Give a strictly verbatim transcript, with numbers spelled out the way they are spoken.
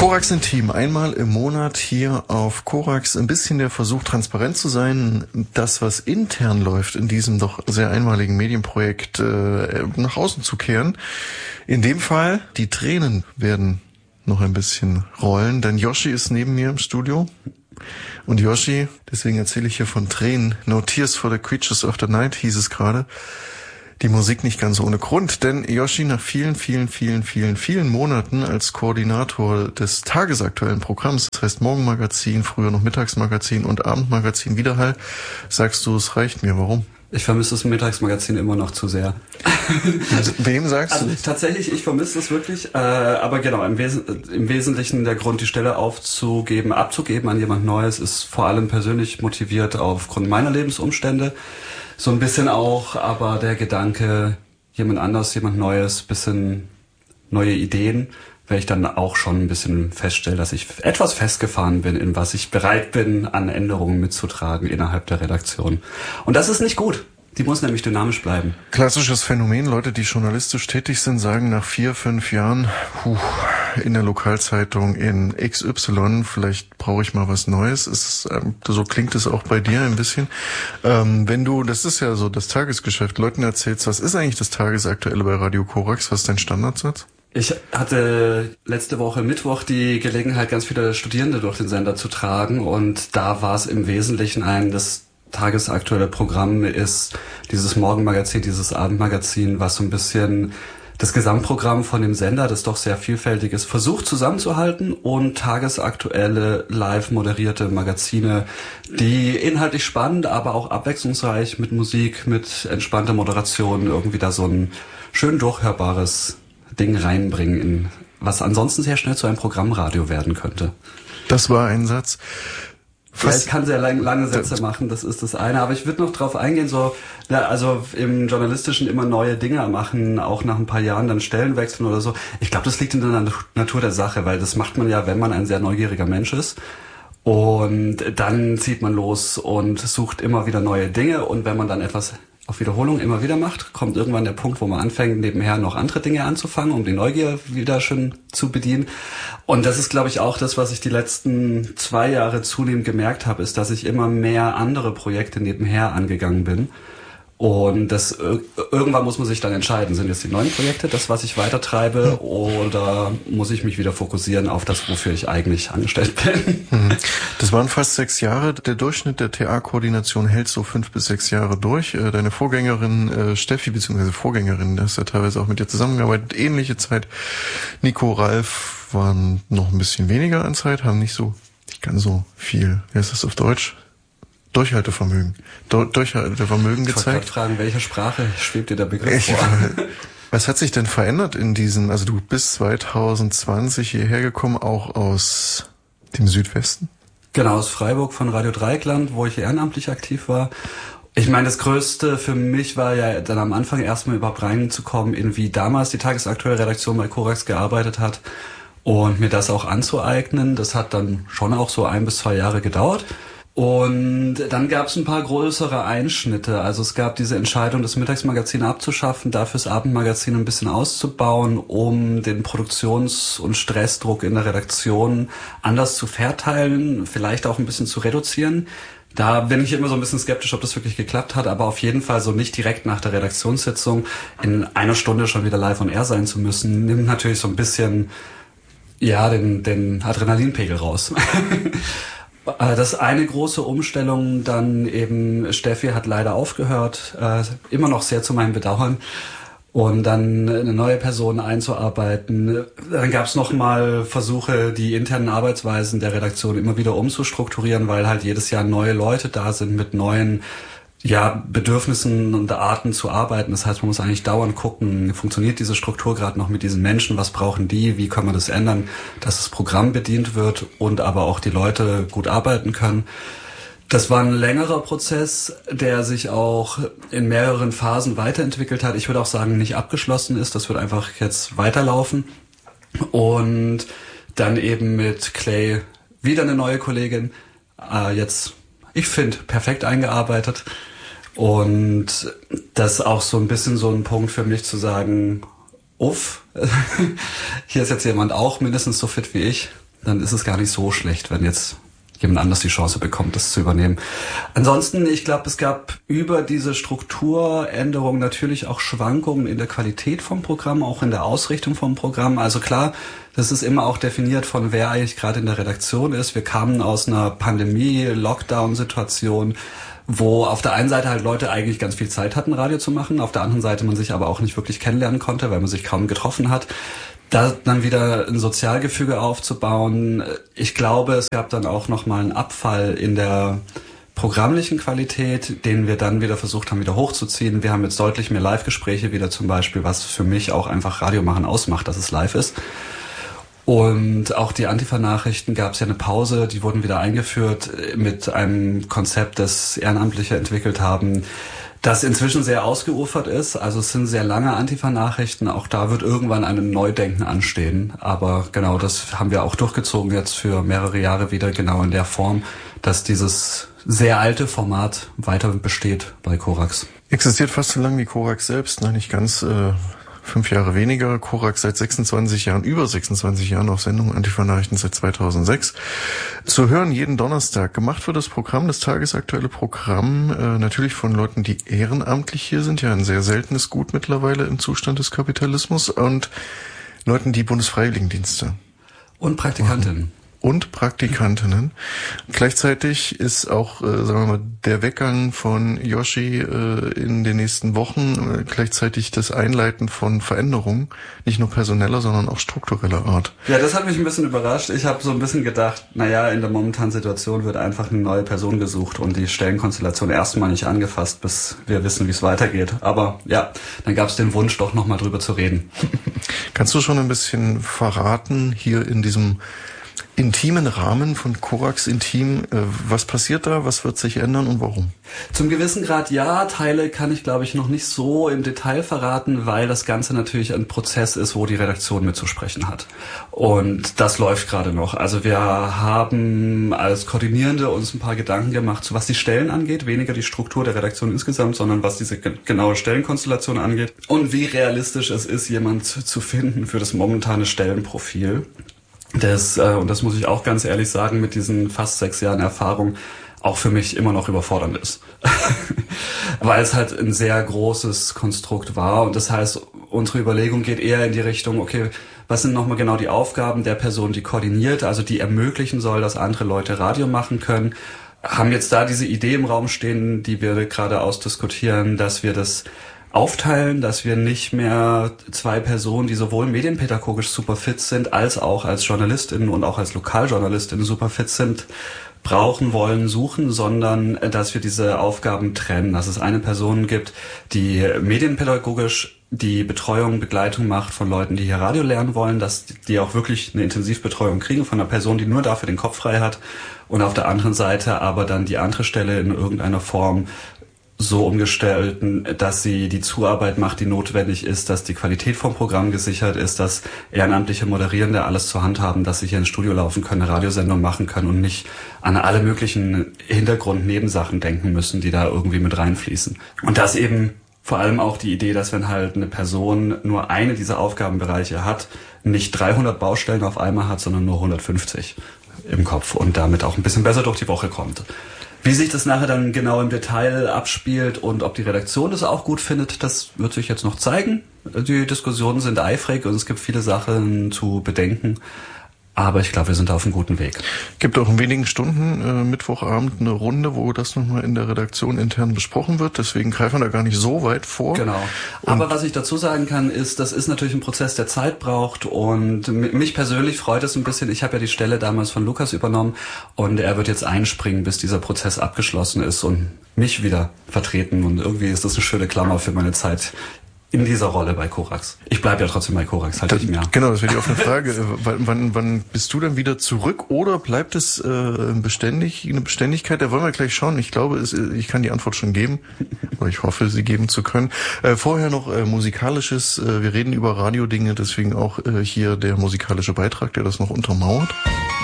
Korax Intim, einmal im Monat hier auf Korax. Ein bisschen der Versuch, transparent zu sein, das, was intern läuft, in diesem doch sehr einmaligen Medienprojekt äh, nach außen zu kehren. In dem Fall, die Tränen werden noch ein bisschen rollen, denn Yoshi ist neben mir im Studio. Und Yoshi, deswegen erzähle ich hier von Tränen, No Tears for the Creatures of the Night hieß es gerade. Die Musik nicht ganz ohne Grund, denn Yoshi nach vielen, vielen, vielen, vielen, vielen Monaten als Koordinator des tagesaktuellen Programms, das heißt Morgenmagazin, früher noch Mittagsmagazin und Abendmagazin Widerhall, sagst du, es reicht mir. Warum? Ich vermisse das Mittagsmagazin immer noch zu sehr. Wem sagst also, du? Tatsächlich, ich vermisse es wirklich, äh, aber genau, im, Wes- im Wesentlichen der Grund, die Stelle aufzugeben, abzugeben an jemand Neues, ist vor allem persönlich motiviert aufgrund meiner Lebensumstände. So ein bisschen auch, aber der Gedanke, jemand anders, jemand Neues, bisschen neue Ideen, weil ich dann auch schon ein bisschen feststelle, dass ich etwas festgefahren bin, in was ich bereit bin, an Änderungen mitzutragen innerhalb der Redaktion. Und das ist nicht gut. Die muss nämlich dynamisch bleiben. Klassisches Phänomen, Leute, die journalistisch tätig sind, sagen nach vier, fünf Jahren, puh, in der Lokalzeitung in X Y, vielleicht brauche ich mal was Neues. Ist, ähm, so klingt es auch bei dir ein bisschen. Ähm, wenn du, das ist ja so das Tagesgeschäft, Leuten erzählst, was ist eigentlich das Tagesaktuelle bei Radio Korax? Was ist dein Standardsatz? Ich hatte letzte Woche Mittwoch die Gelegenheit, ganz viele Studierende durch den Sender zu tragen, und da war es im Wesentlichen ein, das tagesaktuelle Programm ist dieses Morgenmagazin, dieses Abendmagazin, was so ein bisschen das Gesamtprogramm von dem Sender, das doch sehr vielfältig ist, versucht zusammenzuhalten, und tagesaktuelle, live moderierte Magazine, die inhaltlich spannend, aber auch abwechslungsreich mit Musik, mit entspannter Moderation irgendwie da so ein schön durchhörbares Ding reinbringen, in was ansonsten sehr schnell zu einem Programmradio werden könnte. Das war ein Satz. Ja, ich kann sehr lang, lange Sätze machen, das ist das eine. Aber ich würde noch drauf eingehen, so, ja, also im Journalistischen immer neue Dinge machen, auch nach ein paar Jahren dann Stellen wechseln oder so. Ich glaube, das liegt in der Natur der Sache, weil das macht man ja, wenn man ein sehr neugieriger Mensch ist. Und dann zieht man los und sucht immer wieder neue Dinge. Und wenn man dann etwas auf Wiederholung immer wieder macht, kommt irgendwann der Punkt, wo man anfängt, nebenher noch andere Dinge anzufangen, um die Neugier wieder schön zu bedienen. Und das ist, glaube ich, auch das, was ich die letzten zwei Jahre zunehmend gemerkt habe, ist, dass ich immer mehr andere Projekte nebenher angegangen bin. Und das irgendwann muss man sich dann entscheiden, sind jetzt die neuen Projekte das, was ich weitertreibe, oder muss ich mich wieder fokussieren auf das, wofür ich eigentlich angestellt bin. Das waren fast sechs Jahre. Der Durchschnitt der T A-Koordination hält so fünf bis sechs Jahre durch. Deine Vorgängerin Steffi, beziehungsweise Vorgängerin, da hast ja teilweise auch mit dir zusammengearbeitet, ähnliche Zeit. Nico, Ralf waren noch ein bisschen weniger an Zeit, haben nicht so, nicht ganz so viel, wie heißt das auf Deutsch? Durchhaltevermögen. Du- Durchhaltevermögen gezeigt. Ich wollte fragen, welche Sprache schwebt dir der Begriff Ich, vor? Was hat sich denn verändert in diesen, also du bist zwanzig zwanzig hierher gekommen, auch aus dem Südwesten? Genau, aus Freiburg von Radio Dreieckland, wo ich ehrenamtlich aktiv war. Ich meine, das Größte für mich war ja dann am Anfang erstmal überhaupt reinzukommen, in wie damals die tagesaktuelle Redaktion bei Korax gearbeitet hat, und mir das auch anzueignen. Das hat dann schon auch so ein bis zwei Jahre gedauert. Und dann gab es ein paar größere Einschnitte. Also es gab diese Entscheidung, das Mittagsmagazin abzuschaffen, dafür das Abendmagazin ein bisschen auszubauen, um den Produktions- und Stressdruck in der Redaktion anders zu verteilen, vielleicht auch ein bisschen zu reduzieren. Da bin ich immer so ein bisschen skeptisch, ob das wirklich geklappt hat, aber auf jeden Fall so nicht direkt nach der Redaktionssitzung in einer Stunde schon wieder live on air sein zu müssen, nimmt natürlich so ein bisschen, ja, den, den Adrenalinpegel raus. Das ist eine große Umstellung, dann eben Steffi hat leider aufgehört, äh, immer noch sehr zu meinem Bedauern, und dann eine neue Person einzuarbeiten. Dann gab es nochmal Versuche, die internen Arbeitsweisen der Redaktion immer wieder umzustrukturieren, weil halt jedes Jahr neue Leute da sind mit neuen, ja, Bedürfnissen und Arten zu arbeiten. Das heißt, man muss eigentlich dauernd gucken, funktioniert diese Struktur gerade noch mit diesen Menschen, was brauchen die, wie kann man das ändern, dass das Programm bedient wird und aber auch die Leute gut arbeiten können. Das war ein längerer Prozess, der sich auch in mehreren Phasen weiterentwickelt hat. Ich würde auch sagen, nicht abgeschlossen ist, das wird einfach jetzt weiterlaufen. Und dann eben mit Clay wieder eine neue Kollegin, äh, jetzt, ich finde, perfekt eingearbeitet. Und das ist auch so ein bisschen so ein Punkt für mich zu sagen, uff, hier ist jetzt jemand auch mindestens so fit wie ich. dann ist es gar nicht so schlecht, wenn jetzt jemand anders die Chance bekommt, das zu übernehmen. Ansonsten, ich glaube, es gab über diese Strukturänderung natürlich auch Schwankungen in der Qualität vom Programm, auch in der Ausrichtung vom Programm. Also klar, das ist immer auch definiert von wer eigentlich gerade in der Redaktion ist. Wir kamen aus einer Pandemie-Lockdown-Situation, wo auf der einen Seite halt Leute eigentlich ganz viel Zeit hatten, Radio zu machen, auf der anderen Seite man sich aber auch nicht wirklich kennenlernen konnte, weil man sich kaum getroffen hat. Da dann wieder ein Sozialgefüge aufzubauen. Ich glaube, es gab dann auch nochmal einen Abfall in der programmlichen Qualität, den wir dann wieder versucht haben, wieder hochzuziehen. Wir haben jetzt deutlich mehr Live-Gespräche wieder zum Beispiel, was für mich auch einfach Radiomachen ausmacht, dass es live ist. Und auch die Antifa-Nachrichten gab es ja eine Pause, die wurden wieder eingeführt mit einem Konzept, das Ehrenamtliche entwickelt haben, das inzwischen sehr ausgeufert ist. Also es sind sehr lange Antifa-Nachrichten. Auch da wird irgendwann ein Neudenken anstehen. Aber genau, das haben wir auch durchgezogen jetzt für mehrere Jahre wieder, genau in der Form, dass dieses sehr alte Format weiter besteht bei Korax. Existiert fast so lange wie Korax selbst, ne? Nicht ganz... Äh Fünf Jahre weniger, Korax seit sechsundzwanzig Jahren, über sechsundzwanzig Jahren auf Sendung, Antifa-Nachrichten seit zweitausendsechs. Zu hören jeden Donnerstag. Gemacht wird das Programm, das tagesaktuelle Programm, äh, natürlich von Leuten, die ehrenamtlich hier sind, ja ein sehr seltenes Gut mittlerweile im Zustand des Kapitalismus, und Leuten, die Bundesfreiwilligendienste. Und Praktikantinnen. Und Praktikantinnen. Gleichzeitig ist auch, äh, sagen wir mal, der Weggang von Yoshi äh, in den nächsten Wochen äh, gleichzeitig das Einleiten von Veränderungen, nicht nur personeller, sondern auch struktureller Art. Ja, das hat mich ein bisschen überrascht. Ich habe so ein bisschen gedacht, naja, in der momentanen Situation wird einfach eine neue Person gesucht und die Stellenkonstellation erstmal nicht angefasst, bis wir wissen, wie es weitergeht. Aber ja, dann gab es den Wunsch, doch nochmal drüber zu reden. Kannst du schon ein bisschen verraten, hier in diesem intimen Rahmen von Korax Intim, was passiert da, was wird sich ändern und warum? Zum gewissen Grad ja, Teile kann ich glaube ich noch nicht so im Detail verraten, weil das Ganze natürlich ein Prozess ist, wo die Redaktion mitzusprechen hat. Und das läuft gerade noch. Also wir haben als Koordinierende uns ein paar Gedanken gemacht, was die Stellen angeht, weniger die Struktur der Redaktion insgesamt, sondern was diese genaue Stellenkonstellation angeht und wie realistisch es ist, jemand zu finden für das momentane Stellenprofil. Das, äh, und das muss ich auch ganz ehrlich sagen, mit diesen fast sechs Jahren Erfahrung auch für mich immer noch überfordernd ist. Weil es halt ein sehr großes Konstrukt war. Und das heißt, unsere Überlegung geht eher in die Richtung, okay, was sind nochmal genau die Aufgaben der Person, die koordiniert, also die ermöglichen soll, dass andere Leute Radio machen können. Haben jetzt da diese Idee im Raum stehen, die wir gerade ausdiskutieren, dass wir das aufteilen, dass wir nicht mehr zwei Personen, die sowohl medienpädagogisch super fit sind, als auch als JournalistInnen und auch als LokaljournalistInnen super fit sind, brauchen wollen, suchen, sondern dass wir diese Aufgaben trennen, dass es eine Person gibt, die medienpädagogisch die Betreuung, Begleitung macht von Leuten, die hier Radio lernen wollen, dass die auch wirklich eine Intensivbetreuung kriegen von einer Person, die nur dafür den Kopf frei hat, und auf der anderen Seite aber dann die andere Stelle in irgendeiner Form so umgestalten, dass sie die Zuarbeit macht, die notwendig ist, dass die Qualität vom Programm gesichert ist, dass ehrenamtliche Moderierende alles zur Hand haben, dass sie hier ins Studio laufen können, eine Radiosendung machen können und nicht an alle möglichen Hintergrund-Nebensachen denken müssen, die da irgendwie mit reinfließen. Und das eben vor allem auch die Idee, dass wenn halt eine Person nur eine dieser Aufgabenbereiche hat, nicht dreihundert Baustellen auf einmal hat, sondern nur hundertfünfzig im Kopf und damit auch ein bisschen besser durch die Woche kommt. Wie sich das nachher dann genau im Detail abspielt und ob die Redaktion das auch gut findet, das wird sich jetzt noch zeigen. Die Diskussionen sind eifrig und es gibt viele Sachen zu bedenken. Aber ich glaube, wir sind auf einem guten Weg. Gibt auch in wenigen Stunden äh, Mittwochabend eine Runde, wo das nochmal in der Redaktion intern besprochen wird. Deswegen greifen wir da gar nicht so weit vor. Genau. Aber was ich dazu sagen kann, ist, das ist natürlich ein Prozess, der Zeit braucht. Und mich persönlich freut es ein bisschen. Ich habe ja die Stelle damals von Lukas übernommen und er wird jetzt einspringen, bis dieser Prozess abgeschlossen ist und mich wieder vertreten. Und irgendwie ist das eine schöne Klammer für meine Zeit in dieser Rolle bei Korax. Ich bleibe ja trotzdem bei Korax, halt nicht mehr. Genau, das wäre die offene Frage. wann, wann, wann bist du dann wieder zurück oder bleibt es äh, beständig, eine Beständigkeit? Da wollen wir gleich schauen. Ich glaube, es, ich kann die Antwort schon geben. Oder ich hoffe, sie geben zu können. Äh, vorher noch äh, Musikalisches. Äh, wir reden über Radiodinge, deswegen auch äh, hier der musikalische Beitrag, der das noch untermauert.